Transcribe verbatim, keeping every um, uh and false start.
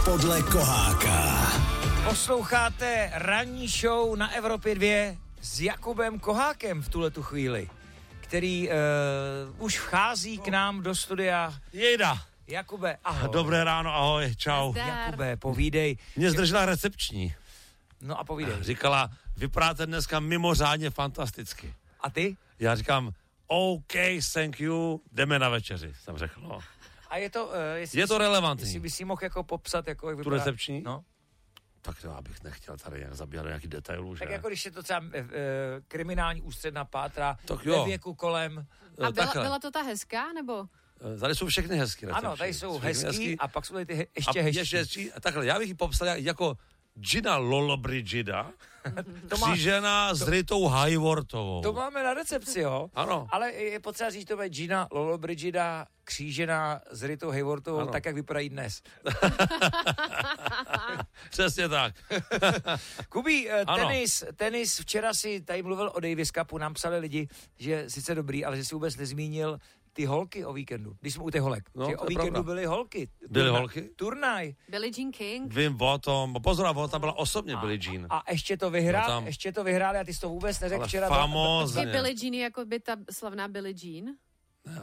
podle Koháka. Posloucháte ranní show na Evropě dva s Jakubem Kohákem v tuhletu chvíli, který uh, už vchází k nám do studia. Jejda. Jakube, ahoj. Dobré ráno, ahoj, čau. Zdar. Jakube, povídej. Mě zdržela recepční. No a povídej. Říkala, vypadáte dneska mimořádně fantasticky. A ty? Já říkám, OK, thank you, jdeme na večeři, jsem řekl. No. A je to... Uh, jestli Je to relevantní. Jestli by si mohl jako popsat, jako jak Tu vypadá... recepční? No. Tak to já bych nechtěl tady nějak zabíhat do nějakých detailů, že? Tak jako když je to třeba uh, kriminální ústředná pátra, Tak jo. ve věku kolem... A byla, Takhle. byla to ta hezká, nebo? Tady jsou všechny hezky recepční. Ano, tady jsou Všechny hezký a pak jsou tady ty he, ještě a hezčí. ještě hezčí. A takhle, já bych ji popsal jako Gina Lollobrigida, To má- křížená s Ritou Hayworthovou. To máme na recepci, jo? Ano. Ale je potřeba říct, to je Gina Lollobrigida křížená s Ritou Hayworthovou, Ano. tak, jak vypadají dnes. Přesně tak. Kubí, eh, Ano. tenis, tenis, včera si tady mluvil o Davis Cupu, nám psali lidi, že sice dobrý, ale že si vůbec nezmínil ty holky o víkendu, když jsme u těch holek. No, že to o je víkendu pravda. byly holky. Byly Turna- holky? Turnaj. Billie Jean King? Vím o tom, pozor, ona tam byla osobně Billie Jean. A ještě to vyhrál, No tam- ještě to vyhráli a ty jsi to vůbec neřekl Ale včera. famózně. Je Billie Jean jako by ta slavná Billie Jean?